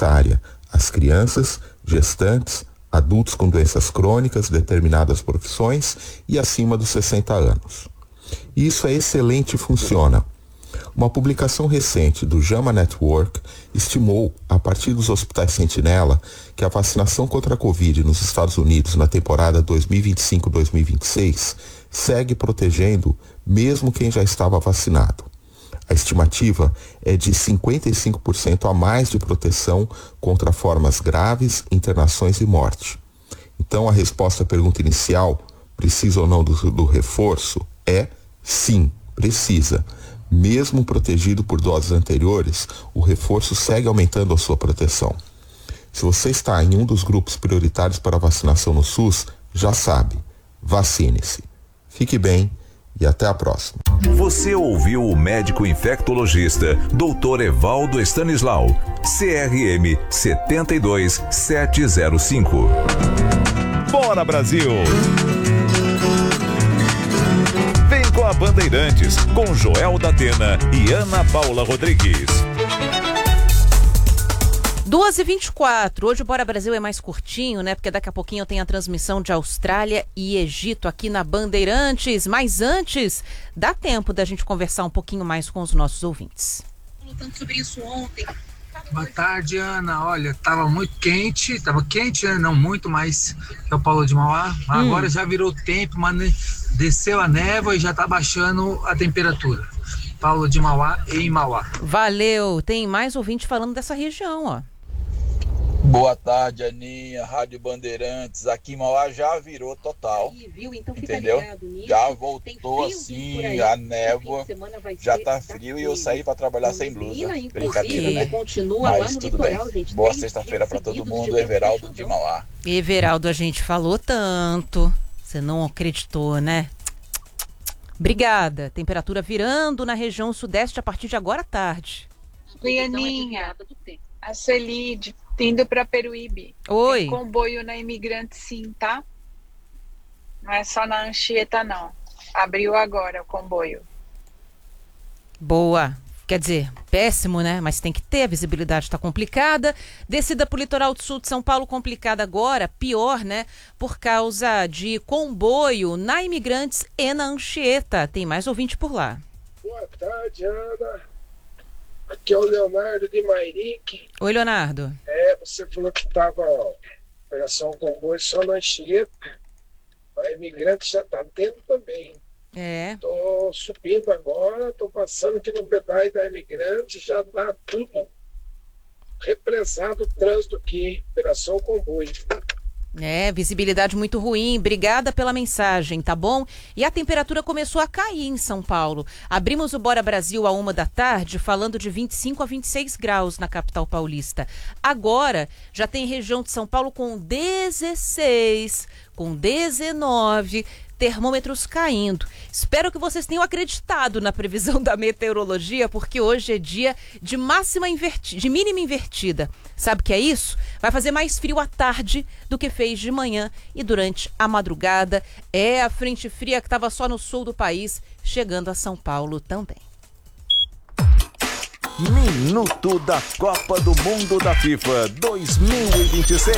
necessária às crianças, gestantes, adultos com doenças crônicas, determinadas profissões e acima dos 60 anos. E isso é excelente e funciona. Uma publicação recente do JAMA Network estimou, a partir dos hospitais Sentinela, que a vacinação contra a Covid nos Estados Unidos na temporada 2025-2026 segue protegendo mesmo quem já estava vacinado. A estimativa é de 55% a mais de proteção contra formas graves, internações e morte. Então, a resposta à pergunta inicial, precisa ou não do reforço, é sim, precisa. Mesmo protegido por doses anteriores, o reforço segue aumentando a sua proteção. Se você está em um dos grupos prioritários para vacinação no SUS, já sabe, vacine-se. Fique bem e até a próxima. Você ouviu o médico infectologista Dr. Evaldo Stanislau, CRM 72705. Bora, Brasil! Vem com a Bandeirantes, com Joel da Atena e Ana Paula Rodrigues. 2h24, hoje o Bora Brasil é mais curtinho, né? Porque daqui a pouquinho tem a transmissão de Austrália e Egito aqui na Bandeirantes. Mas antes, dá tempo da gente conversar um pouquinho mais com os nossos ouvintes. Falando sobre isso ontem. Boa tarde, Ana. Olha, tava quente, né? Não muito, mas é o Paulo de Mauá. Agora já virou tempo, mas desceu a névoa e já tá baixando a temperatura. Paulo de Mauá em Mauá. Valeu, tem mais ouvinte falando dessa região, ó. Boa tarde, Aninha, Rádio Bandeirantes. Aqui em Mauá já virou total. Aí, viu? Então, entendeu? Já voltou assim, a névoa, já tá frio e eu saí para trabalhar sem blusa. Brincadeira, né? Mas tudo bem. Boa sexta-feira para todo mundo, Everaldo de Mauá. Everaldo, a gente falou tanto, você não acreditou, né? Obrigada. Temperatura virando na região sudeste a partir de agora à tarde. Oi, Aninha. A Celide, indo para Peruíbe. Oi. Tem comboio na Imigrante, sim, tá? Não é só na Anchieta, não. Abriu agora o comboio. Boa. Quer dizer, péssimo, né? Mas tem que ter, a visibilidade está complicada. Descida para o litoral sul de São Paulo complicada agora, pior, né? Por causa de comboio na Imigrantes e na Anchieta. Tem mais ouvinte por lá. Boa tarde, Ana. Aqui é o Leonardo de Mairique. Oi, Leonardo. Você falou que estava operação comboio só na Anchieta. A Imigrante já está dentro também. Tô subindo agora, tô passando aqui no pedágio da Imigrante, já tá tudo represado o trânsito aqui, operação comboio. Visibilidade muito ruim. Obrigada pela mensagem, tá bom? E a temperatura começou a cair em São Paulo. Abrimos o Bora Brasil à 1h da tarde, falando de 25 a 26 graus na capital paulista. Agora, já tem região de São Paulo com 16, com 19, termômetros caindo. Espero que vocês tenham acreditado na previsão da meteorologia, porque hoje é dia de mínima invertida. Sabe o que é isso? Vai fazer mais frio à tarde do que fez de manhã e durante a madrugada. É a frente fria que estava só no sul do país, chegando a São Paulo também. Minuto da Copa do Mundo da FIFA 2026.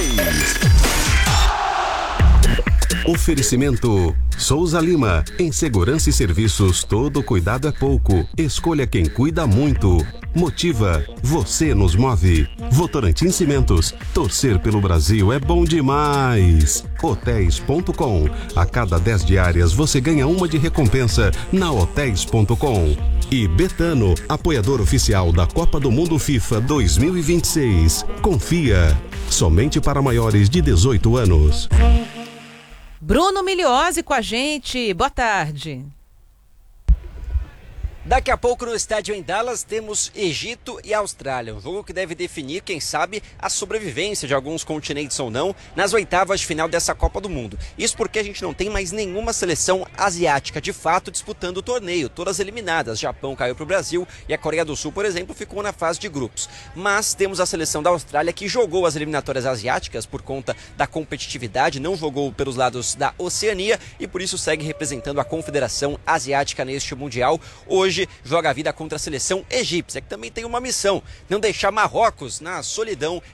Oferecimento Souza Lima. Em segurança e serviços, todo cuidado é pouco. Escolha quem cuida muito. Motiva. Você nos move. Votorantim Cimentos. Torcer pelo Brasil é bom demais. Hotéis.com. A cada 10 diárias você ganha uma de recompensa na Hotéis.com. E Betano, apoiador oficial da Copa do Mundo FIFA 2026. Confia. Somente para maiores de 18 anos. Bruno Miliose com a gente. Boa tarde. Daqui a pouco no estádio em Dallas temos Egito e Austrália, um jogo que deve definir, quem sabe, a sobrevivência de alguns continentes ou não nas oitavas de final dessa Copa do Mundo. Isso porque a gente não tem mais nenhuma seleção asiática de fato disputando o torneio, todas eliminadas. Japão caiu para o Brasil e a Coreia do Sul, por exemplo, ficou na fase de grupos. Mas temos a seleção da Austrália que jogou as eliminatórias asiáticas por conta da competitividade, não jogou pelos lados da Oceania e por isso segue representando a Confederação Asiática neste Mundial. Hoje joga a vida contra a seleção egípcia, que também tem uma missão: não deixar Marrocos na solidão